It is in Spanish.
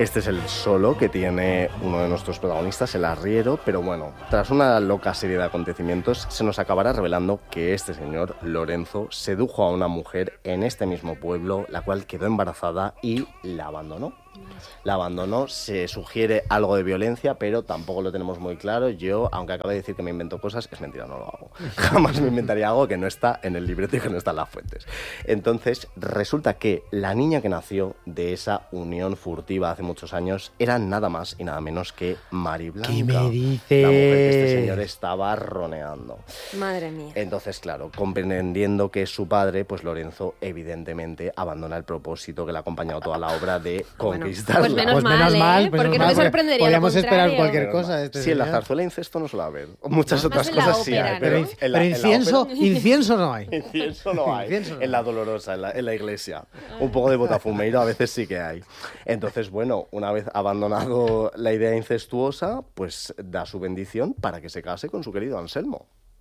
Este es el solo que tiene uno de nuestros protagonistas, el arriero, pero bueno, tras una loca serie de acontecimientos, se nos acabará revelando que este señor, Lorenzo, sedujo a una mujer en este mismo pueblo, la cual quedó embarazada y la abandonó. La abandonó, se sugiere algo de violencia, pero tampoco lo tenemos muy claro. Yo, aunque acabo de decir que me invento cosas, es mentira, no lo hago. Jamás me inventaría algo que no está en el libreto y que no está en las fuentes. Entonces, resulta que la niña que nació de esa unión furtiva hace muchos años era nada más y nada menos que Mari Blanca. ¿Qué me dices? La mujer que este señor estaba roneando. Madre mía. Entonces, claro, comprendiendo que es su padre, pues Lorenzo evidentemente abandona el propósito que le ha acompañado toda la obra de conquistarla. Pues menos mal, porque no me sorprendería. Podríamos esperar contrario. cualquier cosa. Sí, en la zarzuela incesto no suele haber. Muchas otras en la cosas sí ópera, hay. ¿no? Pero, en la incienso, ópera- incienso no hay. Incienso no hay. Incienso no En la Dolorosa, en la iglesia. Un poco de botafumeiro a veces sí que hay. Entonces, bueno, una vez abandonado la idea incestuosa, pues da su bendición para que se case con su querido Anselmo.